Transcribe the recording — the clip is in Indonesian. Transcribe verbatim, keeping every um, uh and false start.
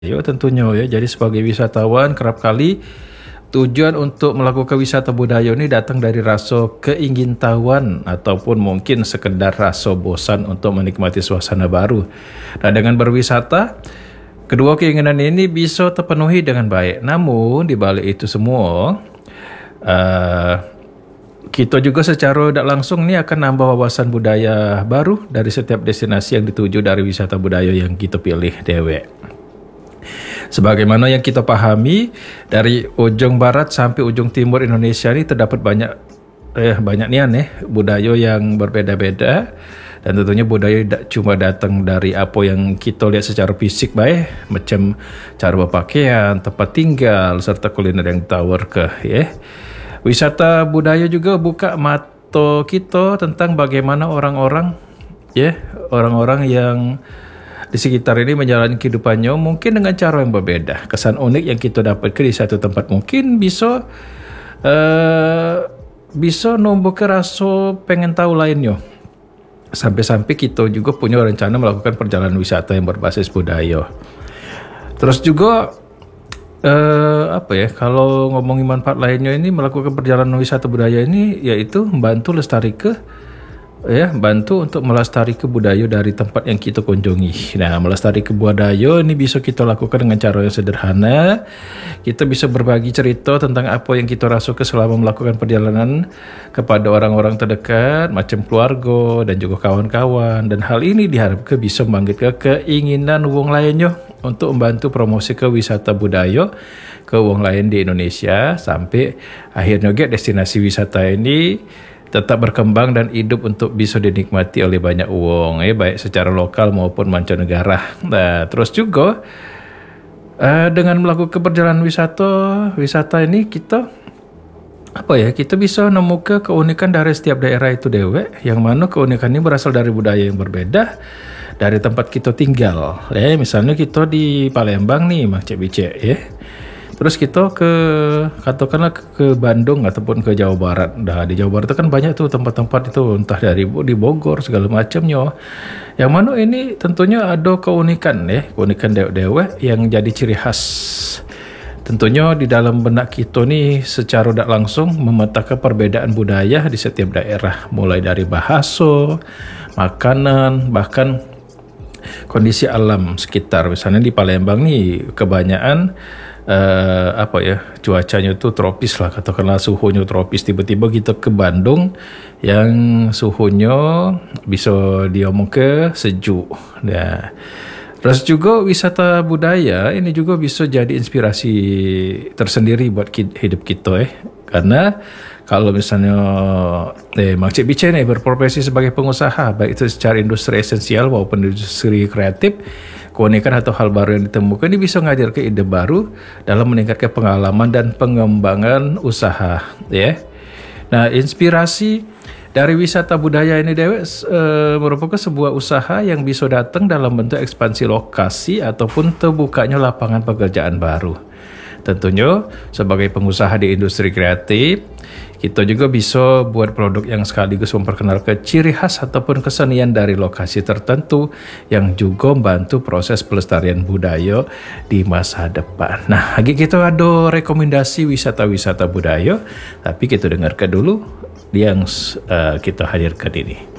Ya tentunya ya. Jadi sebagai wisatawan kerap kali tujuan untuk melakukan wisata budaya ini datang dari rasa keingintahuan ataupun mungkin sekedar rasa bosan untuk menikmati suasana baru. Nah, dengan berwisata, kedua keinginan ini bisa terpenuhi dengan baik. Namun di balik itu semua, uh, kita juga secara tidak langsung ni akan nambah wawasan budaya baru dari setiap destinasi yang dituju dari wisata budaya yang kita pilih dewek. Sebagaimana yang kita pahami, dari ujung barat sampai ujung timur Indonesia ini terdapat banyak eh banyak nian eh budaya yang berbeda-beda, dan tentunya budaya tidak cuma datang dari apa yang kita lihat secara fisik baik, macam cara berpakaian, tempat tinggal serta kuliner yang tawar ke ya. Wisata budaya juga buka mata kita tentang bagaimana orang-orang ya, orang-orang yang di sekitar ini menjalani kehidupannya mungkin dengan cara yang berbeda. Kesan unik yang kita dapatkan di satu tempat mungkin bisa uh, bisa nombor rasa pengen tahu lainnya. Sampai-sampai kita juga punya rencana melakukan perjalanan wisata yang berbasis budaya. Terus juga uh, apa ya, kalau ngomongin manfaat lainnya ini melakukan perjalanan wisata budaya ini yaitu membantu lestari ke ya, bantu untuk melestarikan budaya dari tempat yang kita kunjungi. Nah, melestarikan budaya ini bisa kita lakukan dengan cara yang sederhana. Kita bisa berbagi cerita tentang apa yang kita rasakan selama melakukan perjalanan kepada orang-orang terdekat, macam keluarga dan juga kawan-kawan. Dan hal ini diharapkan bisa membangkitkan keinginan wong lainnya untuk membantu promosi ke wisata budaya ke wong lain di Indonesia, sampai akhirnya destinasi wisata ini tetap berkembang dan hidup untuk bisa dinikmati oleh banyak orang, eh, baik secara lokal maupun mancanegara. Nah, terus juga uh, dengan melakukan perjalanan wisata, wisata ini kita apa ya, kita bisa menemukan keunikan dari setiap daerah itu dewek, yang mana keunikan ini berasal dari budaya yang berbeda dari tempat kita tinggal. Ya, misalnya kita di Palembang nih, Mak Cek Bicek ya. Terus kita ke katakanlah ke, ke Bandung ataupun ke Jawa Barat. Nah, di Jawa Barat itu kan banyak tuh tempat-tempat itu, entah dari di Bogor segala macamnya. Yang mana ini tentunya ada keunikan ya, keunikan dewek-dewek yang jadi ciri khas. Tentunya di dalam benak kita nih secara tidak langsung memetakan perbedaan budaya di setiap daerah, mulai dari bahasa, makanan, bahkan kondisi alam sekitar. Misalnya di Palembang nih kebanyakan Uh, apa ya, cuacanya tuh tropis lah, katakanlah suhunya tropis. Tiba-tiba kita ke Bandung yang suhunya bisa diomong ke sejuk. Nah, terus juga wisata budaya ini juga bisa jadi inspirasi tersendiri buat hidup kita eh. Karena kalau misalnya eh, Mak Cik Bicek nih berprofesi sebagai pengusaha, baik itu secara industri esensial maupun industri kreatif, keunikan atau hal baru yang ditemukan ini bisa ngajar ke ide baru dalam meningkatkan pengalaman dan pengembangan usaha ya. Nah, inspirasi dari wisata budaya ini dewek e, merupakan sebuah usaha yang bisa datang dalam bentuk ekspansi lokasi ataupun terbukanya lapangan pekerjaan baru. Tentunya sebagai pengusaha di industri kreatif, kita juga bisa buat produk yang sekaligus memperkenalkan ciri khas ataupun kesenian dari lokasi tertentu yang juga membantu proses pelestarian budaya di masa depan. Nah, lagi kita ada rekomendasi wisata-wisata budaya, tapi kita dengarkan dulu yang uh, kita hadirkan ini.